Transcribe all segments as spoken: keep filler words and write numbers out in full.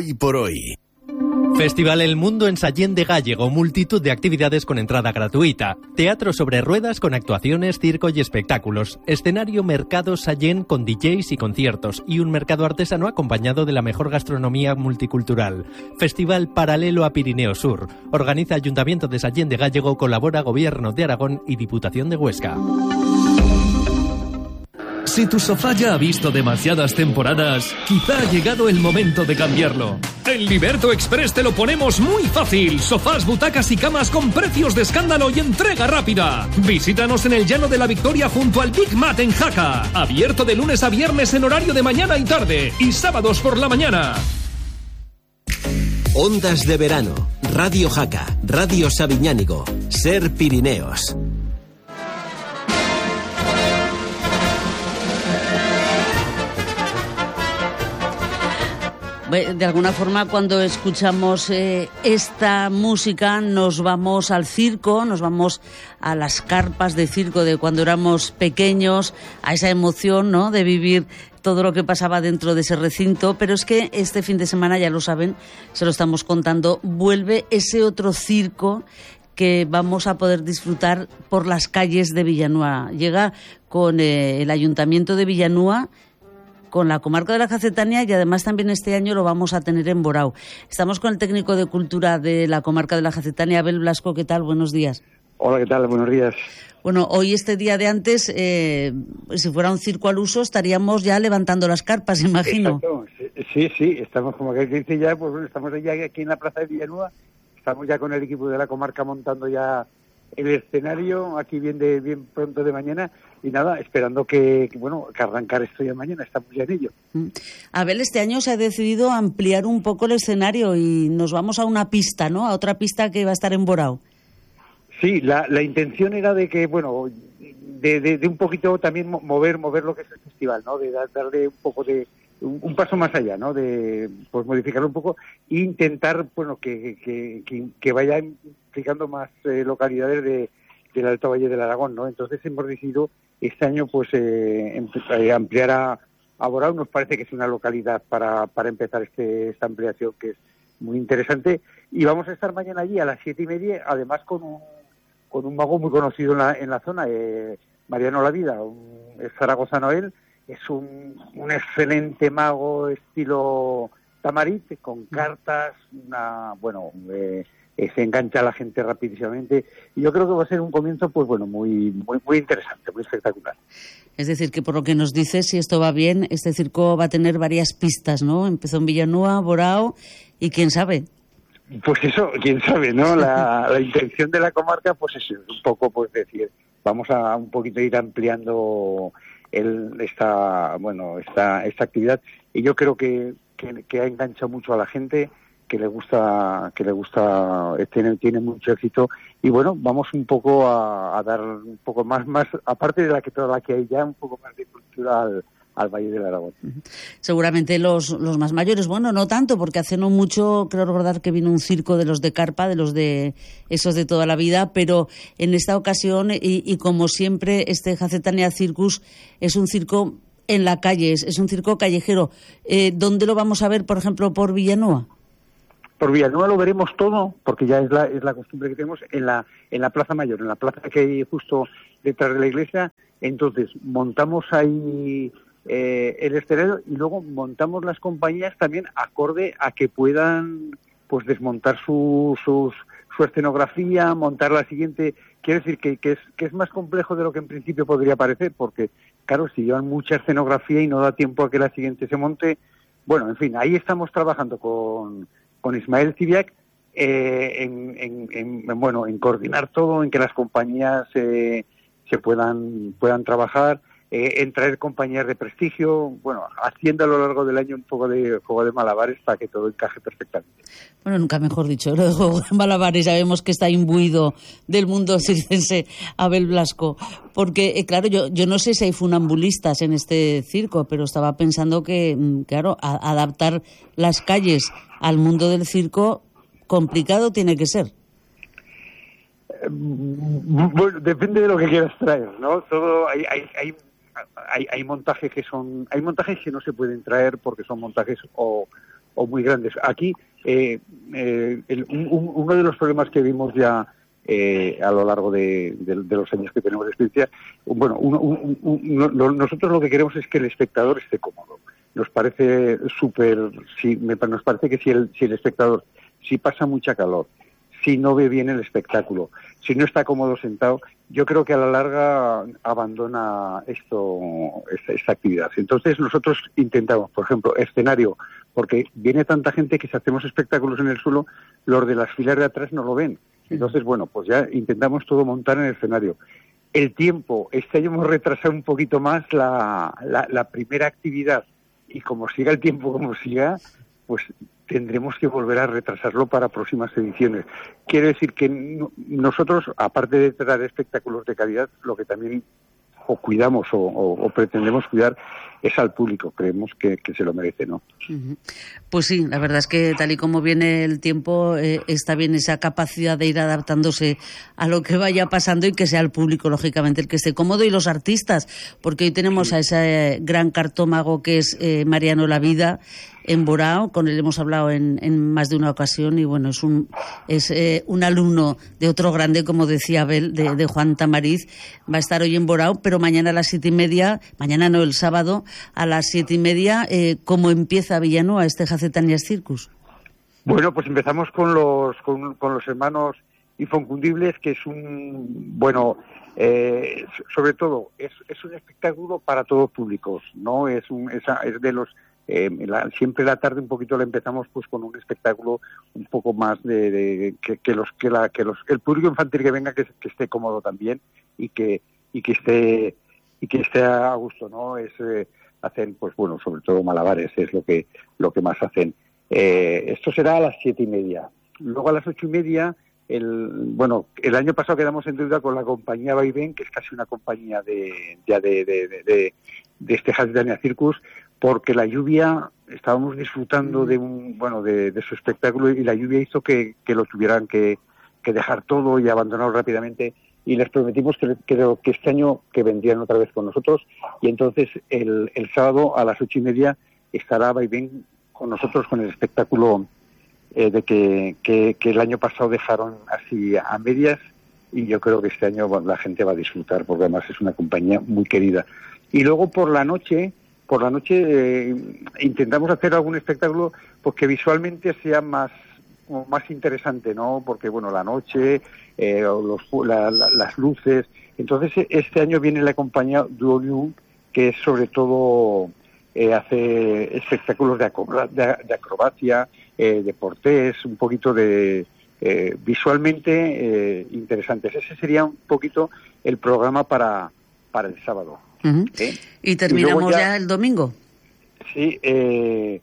hoy por hoy. Festival El Mundo en Sallén de Gállego, multitud de actividades con entrada gratuita, teatro sobre ruedas con actuaciones, circo y espectáculos, escenario Mercado Sallén con D Js y conciertos y un mercado artesano acompañado de la mejor gastronomía multicultural. Festival paralelo a Pirineo Sur, organiza Ayuntamiento de Sallén de Gállego, colabora Gobierno de Aragón y Diputación de Huesca. Si tu sofá ya ha visto demasiadas temporadas, quizá ha llegado el momento de cambiarlo. En Liberto Express te lo ponemos muy fácil. Sofás, butacas y camas con precios de escándalo y entrega rápida. Visítanos en el Llano de la Victoria junto al Big Mat en Jaca. Abierto de lunes a viernes en horario de mañana y tarde y sábados por la mañana. Ondas de verano, Radio Jaca, Radio Sabiñánigo, Ser Pirineos. De alguna forma, cuando escuchamos eh, esta música, nos vamos al circo, nos vamos a las carpas de circo de cuando éramos pequeños, a esa emoción, ¿no?, de vivir todo lo que pasaba dentro de ese recinto. Pero es que este fin de semana, ya lo saben, se lo estamos contando, vuelve ese otro circo que vamos a poder disfrutar por las calles de Villanueva. Llega con eh, el Ayuntamiento de Villanueva, con la comarca de la Jacetania, y además también este año lo vamos a tener en Borao. Estamos con el técnico de cultura de la comarca de la Jacetania, Abel Blasco. ¿Qué tal? Buenos días. Hola, ¿qué tal? Buenos días. Bueno, hoy, este día de antes, eh, si fuera un circo al uso, estaríamos ya levantando las carpas, imagino. Exacto. Sí, sí, estamos, como que dice ya, pues bueno, estamos ya aquí en la plaza de Villanueva, estamos ya con el equipo de la comarca montando ya el escenario, aquí bien de bien pronto de mañana, y nada, esperando que, que bueno, que arrancar esto ya mañana, estamos ya en ello. Abel, este año se ha decidido ampliar un poco el escenario y nos vamos a una pista, ¿no?, a otra pista que va a estar en Borao. Sí, la, la intención era de que, bueno, de, de, de un poquito también mover mover lo que es el festival, ¿no?, de darle un poco de un, un paso más allá, ¿no?, de pues modificarlo un poco e intentar, bueno, que, que, que, que vaya implicando más eh, localidades de, del Alto Valle del Aragón, ¿no? Entonces hemos decidido este año pues eh, eh, ampliar a, a Borao. Nos parece que es una localidad para, para empezar este, esta ampliación, que es muy interesante, y vamos a estar mañana allí a las siete y media, además con un con un mago muy conocido en la, en la zona, eh, Mariano La Vida, un, es zaragozano él, es un, un excelente mago estilo Tamarit, con cartas, una, bueno, eh, eh, se engancha a la gente rapidísimamente, y yo creo que va a ser un comienzo, pues bueno, muy, muy, muy interesante, muy espectacular. Es decir, que por lo que nos dices, si esto va bien, este circo va a tener varias pistas, ¿no? Empezó en Villanueva, Borao, y quién sabe. Pues eso, quién sabe, ¿no? La, la intención de la comarca, pues es un poco, pues decir, vamos a un poquito ir ampliando el, esta, bueno, esta, esta actividad, y yo creo que, que, que ha enganchado mucho a la gente, que le gusta, que le gusta, tiene, tiene mucho éxito, y bueno, vamos un poco a, a dar un poco más, más, aparte de la que toda la que hay ya, un poco más de cultura al, al Valle del Aragón. Seguramente los, los más mayores, bueno, no tanto, porque hace no mucho, creo recordar que vino un circo de los de carpa, de los de esos de toda la vida, pero en esta ocasión, y, y como siempre, este Jacetania Circus es un circo en la calle, es, es un circo callejero. Eh, ¿Dónde lo vamos a ver, por ejemplo, por Villanueva? Por Villanueva lo veremos todo, porque ya es la, es la costumbre que tenemos en la, en la Plaza Mayor, en la plaza que hay justo detrás de la iglesia. Entonces, montamos ahí Eh, el escenario, y luego montamos las compañías también acorde a que puedan pues desmontar su, sus, su escenografía, montar la siguiente. Quiero decir que, que, es, que es más complejo de lo que en principio podría parecer, porque claro, si llevan mucha escenografía y no da tiempo a que la siguiente se monte. Bueno, en fin, ahí estamos trabajando con, con Ismael Civiac eh, en, en, en, bueno, en coordinar todo, en que las compañías eh, se puedan, puedan trabajar, Eh, en traer compañías de prestigio, bueno, haciendo a lo largo del año un poco de juego de malabares para que todo encaje perfectamente. Bueno, nunca mejor dicho, lo de juego de malabares, sabemos que está imbuido del mundo circense Abel Blasco, porque eh, claro, yo yo no sé si hay funambulistas en este circo, pero estaba pensando que, claro, a, adaptar las calles al mundo del circo, complicado tiene que ser. Bueno, depende de lo que quieras traer, ¿no? Todo hay, hay, hay Hay, hay montajes que son hay montajes que no se pueden traer porque son montajes o, o muy grandes. Aquí, eh, eh, el, un, uno de los problemas que vimos ya eh, a lo largo de, de, de los años que tenemos de experiencia, bueno, uno, un, un, un, nosotros lo que queremos es que el espectador esté cómodo. Nos parece súper, si, nos parece que si el, si el espectador, si pasa mucha calor, si no ve bien el espectáculo, si no está cómodo sentado, yo creo que a la larga abandona esto, esta, esta actividad. Entonces nosotros intentamos, por ejemplo, escenario, porque viene tanta gente que si hacemos espectáculos en el suelo, los de las filas de atrás no lo ven. Entonces, bueno, pues ya intentamos todo montar en el escenario. El tiempo, este año hemos retrasado un poquito más la, la, la primera actividad, y como siga el tiempo como siga, pues tendremos que volver a retrasarlo para próximas ediciones. Quiere decir que no, nosotros, aparte de traer espectáculos de calidad, lo que también o cuidamos o, o, o pretendemos cuidar es al público. Creemos que, que se lo merece, ¿no? Uh-huh. Pues sí, la verdad es que tal y como viene el tiempo, eh, está bien esa capacidad de ir adaptándose a lo que vaya pasando y que sea el público, lógicamente, el que esté cómodo, y los artistas, porque hoy tenemos sí. a ese gran cartómago que es eh, Mariano Lavida, en Borao. Con él hemos hablado en, en más de una ocasión, y bueno, es un es eh, un alumno de otro grande, como decía Abel, de, de Juan Tamariz. Va a estar hoy en Borao, pero mañana a las siete y media, mañana no, el sábado, a las siete y media, eh, ¿cómo empieza Villanueva este Jacetanias Circus? Bueno, pues empezamos con los con, con los hermanos Inconfundibles, que es un, bueno, eh, sobre todo, es, es un espectáculo para todos públicos, ¿no? Es, un, es, es de los Eh, la, siempre la tarde un poquito la empezamos pues con un espectáculo un poco más de, de que, que los que la que los el público infantil que venga que, que esté cómodo también y que y que esté y que esté a gusto, ¿no? Es eh, hacen pues bueno, sobre todo malabares es lo que lo que más hacen. Eh, esto será a las siete y media. Luego a las ocho y media el bueno el año pasado quedamos en deuda con la compañía Vaivén, que es casi una compañía de ya de de, de, de, de este Jacetanias Circus, porque la lluvia, estábamos disfrutando de un bueno de, de su espectáculo, y la lluvia hizo que, que lo tuvieran que, que dejar todo y abandonarlo rápidamente, y les prometimos que creo que este año que vendrían otra vez con nosotros, y entonces el, el sábado a las ocho y media estará Vaivén con nosotros con el espectáculo eh, de que, que, que el año pasado dejaron así a medias, y yo creo que este año bueno, la gente va a disfrutar, porque además es una compañía muy querida. Y luego por la noche Por la noche eh, intentamos hacer algún espectáculo pues que visualmente sea más más interesante, ¿no? Porque bueno, la noche, eh, los, la, la, las luces. Entonces este año viene la compañía Duo New, que es sobre todo eh, hace espectáculos de, acrob- de, de acrobacia, eh, deportes, un poquito de eh, visualmente eh, interesantes. Ese sería un poquito el programa para para el sábado. Uh-huh. ¿Eh? ¿Y terminamos y ya, ya el domingo? Sí, eh,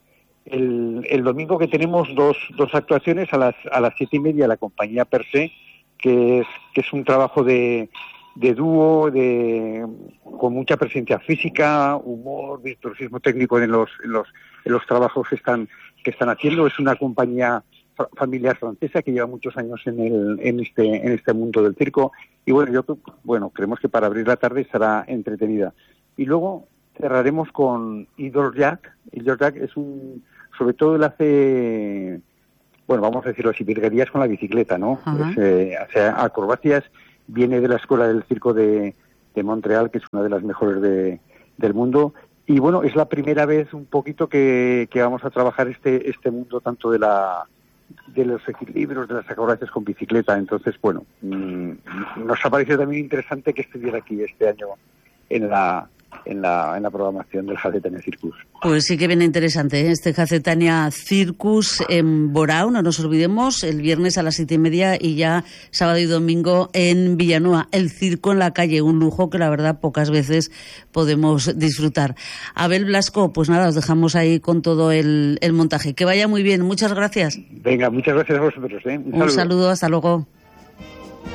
el, el domingo que tenemos dos dos actuaciones a las a las siete y media, la compañía Per Se, que es que es un trabajo de de dúo, de con mucha presencia física, humor, virtuosismo técnico en los en los en los trabajos que están que están haciendo. Es una compañía familiar francesa que lleva muchos años en el en este en este mundo del circo, y bueno, yo bueno creemos que para abrir la tarde estará entretenida. Y luego cerraremos con Idol Jack. Idol Jack es un, sobre todo él hace, bueno, vamos a decirlo así, virguerías con la bicicleta, ¿no? Es, eh, hace acrobacias, viene de la Escuela del Circo de, de Montreal, que es una de las mejores de, del mundo. Y bueno, es la primera vez un poquito que, que vamos a trabajar este este mundo tanto de la de los equilibrios, de las acrobacias con bicicleta. Entonces, bueno, mmm, nos ha parecido también interesante que estuviera aquí este año en la en la en la programación del Jacetanias Circus. Pues sí que viene interesante, ¿eh? Este Jacetanias Circus en Borao, no nos olvidemos, el viernes a las siete y media, y ya sábado y domingo en Villanueva, el circo en la calle, un lujo que la verdad pocas veces podemos disfrutar. Abel Blasco, pues nada, os dejamos ahí con todo el, el montaje. Que vaya muy bien, muchas gracias. Venga, muchas gracias a vosotros, ¿eh? Un saludo, un saludo, hasta luego.